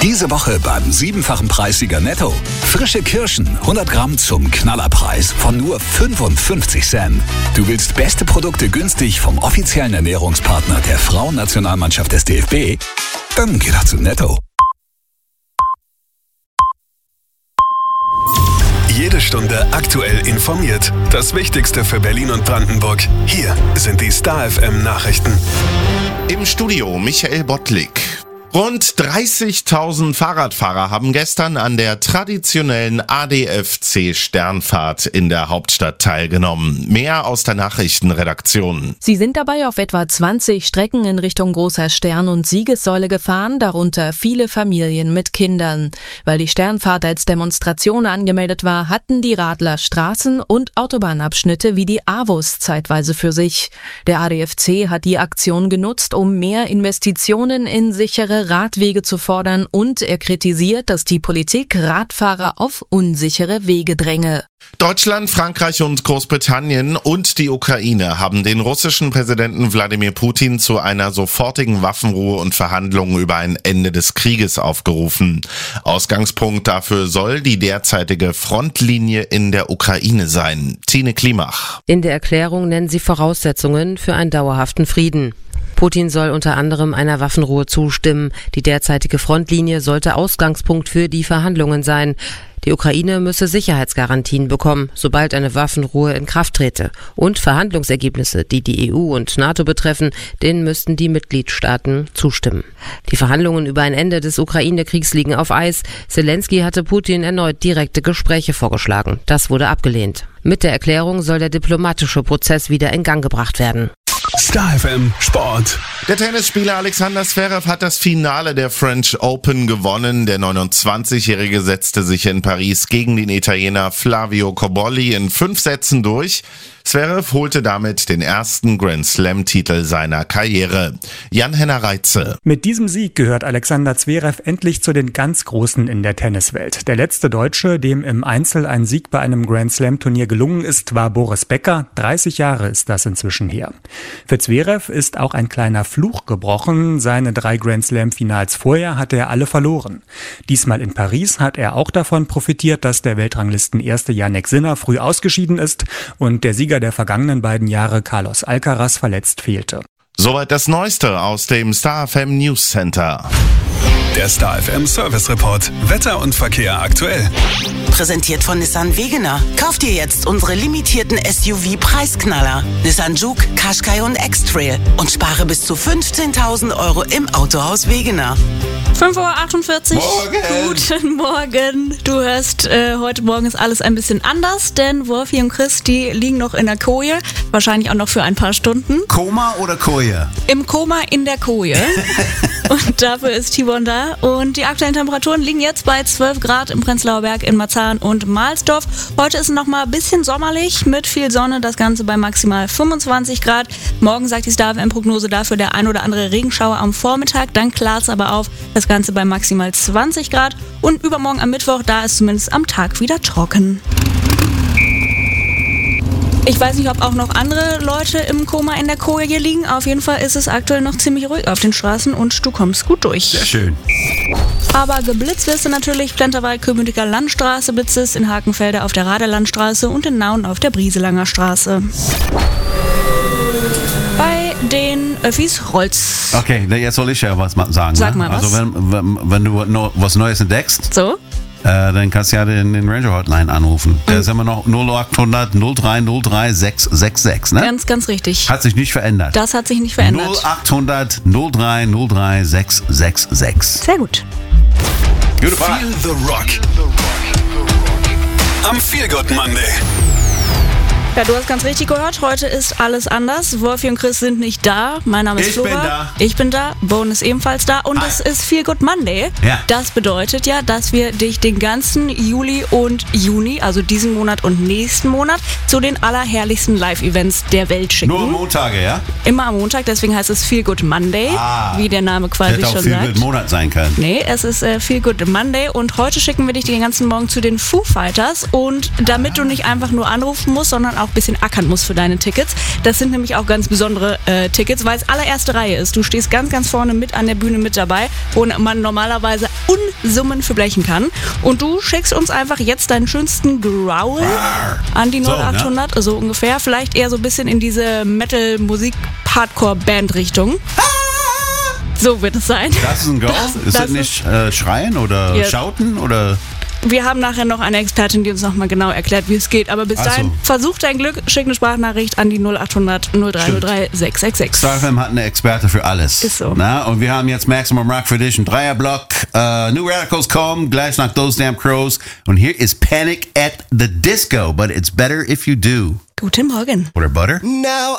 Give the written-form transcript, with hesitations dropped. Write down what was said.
Diese Woche beim 7-fachen Preissieger Netto. Frische Kirschen, 100 Gramm zum Knallerpreis von nur 55 Cent. Du willst beste Produkte günstig vom offiziellen Ernährungspartner der Frauennationalmannschaft des DFB? Dann geh doch zu Netto. Jede Stunde aktuell informiert. Das Wichtigste für Berlin und Brandenburg. Hier sind die Star FM Nachrichten. Im Studio Michael Bottlik. Rund 30.000 Fahrradfahrer haben gestern an der traditionellen ADFC-Sternfahrt in der Hauptstadt teilgenommen. Mehr aus der Nachrichtenredaktion. Sie sind dabei auf etwa 20 Strecken in Richtung Großer Stern und Siegessäule gefahren, darunter viele Familien mit Kindern. Weil die Sternfahrt als Demonstration angemeldet war, hatten die Radler Straßen- und Autobahnabschnitte wie die AWUS zeitweise für sich. Der ADFC hat die Aktion genutzt, um mehr Investitionen in sichere Radwege zu fordern, und er kritisiert, dass die Politik Radfahrer auf unsichere Wege dränge. Deutschland, Frankreich und Großbritannien und die Ukraine haben den russischen Präsidenten Wladimir Putin zu einer sofortigen Waffenruhe und Verhandlungen über ein Ende des Krieges aufgerufen. Ausgangspunkt dafür soll die derzeitige Frontlinie in der Ukraine sein. Tine Klimach. In der Erklärung nennen sie Voraussetzungen für einen dauerhaften Frieden. Putin soll unter anderem einer Waffenruhe zustimmen. Die derzeitige Frontlinie sollte Ausgangspunkt für die Verhandlungen sein. Die Ukraine müsse Sicherheitsgarantien bekommen, sobald eine Waffenruhe in Kraft trete. Und Verhandlungsergebnisse, die die EU und NATO betreffen, denen müssten die Mitgliedstaaten zustimmen. Die Verhandlungen über ein Ende des Ukraine-Kriegs liegen auf Eis. Zelensky hatte Putin erneut direkte Gespräche vorgeschlagen. Das wurde abgelehnt. Mit der Erklärung soll der diplomatische Prozess wieder in Gang gebracht werden. Star FM Sport. Der Tennisspieler Alexander Zverev hat das Finale der French Open gewonnen. Der 29-Jährige setzte sich in Paris gegen den Italiener Flavio Cobolli in 5 Sätzen durch. Zverev holte damit den ersten Grand-Slam-Titel seiner Karriere. Jan-Henner Reitze. Mit diesem Sieg gehört Alexander Zverev endlich zu den ganz Großen in der Tenniswelt. Der letzte Deutsche, dem im Einzel ein Sieg bei einem Grand-Slam-Turnier gelungen ist, war Boris Becker. 30 Jahre ist das inzwischen her. Für Zverev ist auch ein kleiner Fluch gebrochen. Seine 3 Grand-Slam-Finals vorher hatte er alle verloren. Diesmal in Paris hat er auch davon profitiert, dass der Weltranglisten-Erste Jannik Sinner früh ausgeschieden ist und der Sieger der vergangenen beiden Jahre Carlos Alcaraz verletzt fehlte. Soweit das Neueste aus dem Star FM News Center. Der Star FM Service Report. Wetter und Verkehr aktuell. Präsentiert von Nissan Wegener. Kauft ihr jetzt unsere limitierten SUV-Preisknaller. Nissan Juke, Qashqai und X-Trail. Und spare bis zu 15.000 € im Autohaus Wegener. 5:48 Uhr. Guten Morgen. Du hörst, heute Morgen ist alles ein bisschen anders, denn Wolfi und Chris, die liegen noch in der Koje. Wahrscheinlich auch noch für ein paar Stunden. Koma oder Koje? Im Koma in der Koje. Und dafür ist Tibon da. Und die aktuellen Temperaturen liegen jetzt bei 12 Grad im Prenzlauer Berg, in Marzahn und Mahlsdorf. Heute ist es noch mal ein bisschen sommerlich mit viel Sonne, das Ganze bei maximal 25 Grad. Morgen sagt die Star FM-Prognose dafür der ein oder andere Regenschauer am Vormittag. Dann klart es aber auf, das Ganze bei maximal 20 Grad. Und übermorgen am Mittwoch, da ist zumindest am Tag wieder trocken. Ich weiß nicht, ob auch noch andere Leute im Koma in der Koje hier liegen. Auf jeden Fall ist es aktuell noch ziemlich ruhig auf den Straßen und du kommst gut durch. Sehr schön. Aber geblitzt wirst du natürlich. Plenterwald, Köpenicker Landstraße blitzt es, in Hakenfelde auf der Raderlandstraße und in Nauen auf der Brieselanger Straße. Bei den Öffis rollt's. Okay, jetzt soll ich ja was sagen. Sag mal was. Also wenn du was Neues entdeckst, so? Dann kannst du ja den Ranger Hotline anrufen. Da ist immer noch 0800 0303 666, ne? Ganz, ganz richtig. Hat sich nicht verändert. Das hat sich nicht verändert. 0800 0303 666. Sehr gut. Feel the Rock. Am Feel Good Monday. Ja, du hast ganz richtig gehört, heute ist alles anders. Wolfi und Chris sind nicht da. Mein Name ist Flora. Ich bin da. Bone ist ebenfalls da. Und es ist Feel Good Monday. Ja. Das bedeutet ja, dass wir dich den ganzen Juli und Juni, also diesen Monat und nächsten Monat, zu den allerherrlichsten Live-Events der Welt schicken. Nur am Montage, ja? Immer am Montag, deswegen heißt es Feel Good Monday, wie der Name quasi hätte schon auch Feel sagt. Good Monat sein können. Nee, es ist Feel Good Monday und heute schicken wir dich den ganzen Morgen zu den Foo Fighters. Und damit du nicht einfach nur anrufen musst, sondern auch ein bisschen ackern musst für deine Tickets. Das sind nämlich auch ganz besondere Tickets, weil es allererste Reihe ist. Du stehst ganz, ganz vorne mit an der Bühne mit dabei, wo man normalerweise Summen für blechen kann. Und du schickst uns einfach jetzt deinen schönsten Growl an die 0800, so, ne? So ungefähr. Vielleicht eher so ein bisschen in diese Metal-Musik-Hardcore-Band-Richtung. So wird es sein. Das ist ein Go? Ist das nicht schreien oder schauten oder... Wir haben nachher noch eine Expertin, die uns nochmal genau erklärt, wie es geht. Aber bis dahin, versuch dein Glück, schick eine Sprachnachricht an die 0800 0303 666. Star FM hat eine Experte für alles. Ist so. Na, und wir haben jetzt Maximum Rock für dich, ein Dreierblock. New Radicals kommen, gleich nach Those Damn Crows. Und hier ist Panic at the Disco, but it's better if you do. Guten Morgen. Oder Butter? Now